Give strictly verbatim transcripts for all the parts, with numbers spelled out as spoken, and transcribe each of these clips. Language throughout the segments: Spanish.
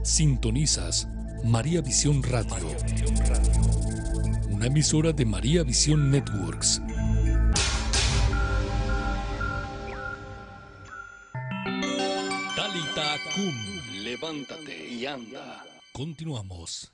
Sintonizas María Visión Radio, una emisora de María Visión Networks. Talita Kum, levántate y anda. Continuamos.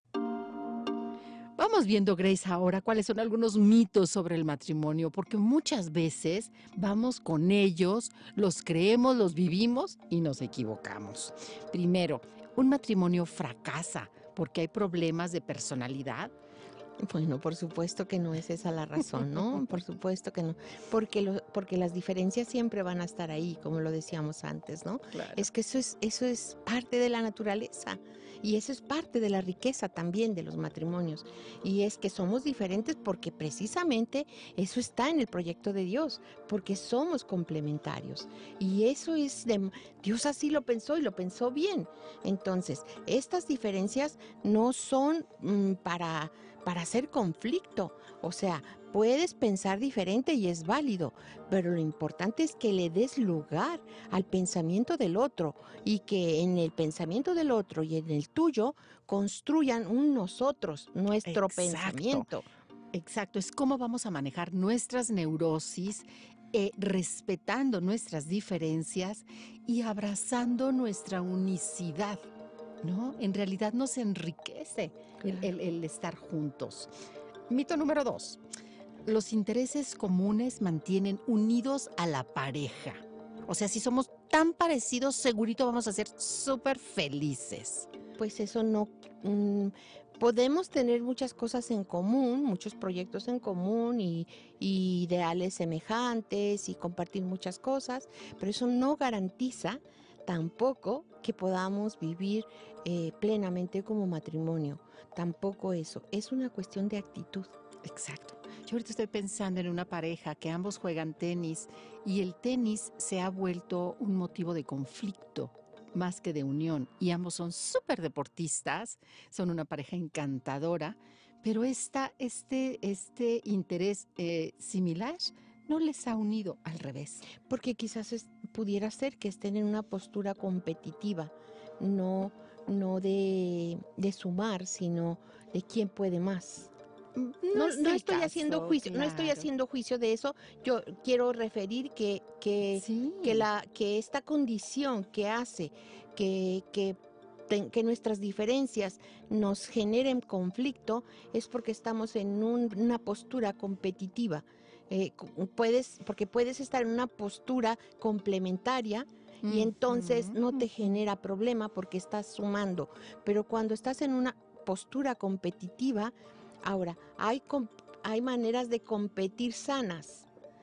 Vamos viendo, Grace, ahora cuáles son algunos mitos sobre el matrimonio, porque muchas veces vamos con ellos, los creemos, los vivimos y nos equivocamos. Primero, un matrimonio fracasa porque hay problemas de personalidad. Bueno, por supuesto que no es esa la razón, ¿no? Por supuesto que no, porque lo, porque las diferencias siempre van a estar ahí, como lo decíamos antes, ¿no? Claro. Es que eso es, eso es parte de la naturaleza y eso es parte de la riqueza también de los matrimonios. Y es que somos diferentes porque precisamente eso está en el proyecto de Dios, porque somos complementarios. Y eso es de Dios, así lo pensó y lo pensó bien. Entonces, estas diferencias no son mmm, para para hacer conflicto, o sea, puedes pensar diferente y es válido, pero lo importante es que le des lugar al pensamiento del otro y que en el pensamiento del otro y en el tuyo construyan un nosotros, nuestro Exacto. pensamiento. Exacto, es cómo vamos a manejar nuestras neurosis, eh, respetando nuestras diferencias y abrazando nuestra unicidad. ¿No? En realidad nos enriquece el, el, el estar juntos. Mito número dos. Los intereses comunes mantienen unidos a la pareja. O sea, si somos tan parecidos, segurito vamos a ser súper felices. Pues eso no... Mmm, podemos tener muchas cosas en común, muchos proyectos en común y, y ideales semejantes y compartir muchas cosas, pero eso no garantiza tampoco que podamos vivir eh, plenamente como matrimonio. Tampoco eso. Es una cuestión de actitud. Exacto. Yo ahorita estoy pensando en una pareja que ambos juegan tenis y el tenis se ha vuelto un motivo de conflicto más que de unión. Y ambos son súper deportistas, son una pareja encantadora, pero esta, este, este interés eh, similar no les ha unido, al revés. Porque quizás es, pudiera ser que estén en una postura competitiva, no, no de, de sumar, sino de quién puede más. No, no, es no el estoy caso, haciendo juicio, claro. no estoy haciendo juicio de eso. Yo quiero referir que, que, sí. que, la, que esta condición que hace que, que que nuestras diferencias nos generen conflicto es porque estamos en un, una postura competitiva. Eh, puedes, porque puedes estar en una postura complementaria mm, y entonces mm, no te mm, genera problema porque estás sumando. Pero cuando estás en una postura competitiva, ahora, hay, hay maneras de competir sanas.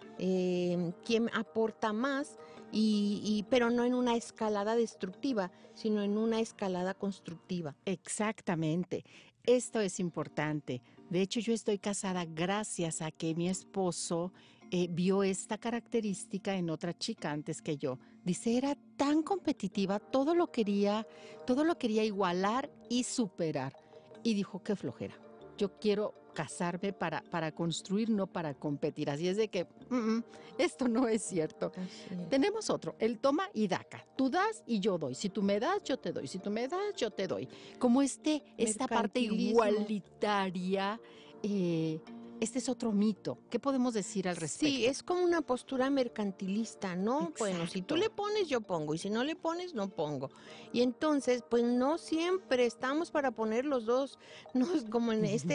Eh, quién aporta más, y, y, pero no en una escalada destructiva, sino en una escalada constructiva. Exactamente. Esto es importante. De hecho, yo estoy casada gracias a que mi esposo eh, vio esta característica en otra chica antes que yo. Dice, era tan competitiva, todo lo quería, todo lo quería igualar y superar. Y dijo, qué flojera. Yo quiero casarme para, para construir, no para competir. Así es de que mm, mm, esto no es cierto. Es. Tenemos otro, el toma y daca. Tú das y yo doy. Si tú me das, yo te doy. Si tú me das, yo te doy. Como este, esta parte igualitaria, eh, este es otro mito. ¿Qué podemos decir al respecto? Sí, es como una postura mercantilista, ¿no? Exacto. Bueno, si tú le pones, yo pongo, y si no le pones, no pongo. Y entonces, pues no siempre estamos para poner los dos, no, como en este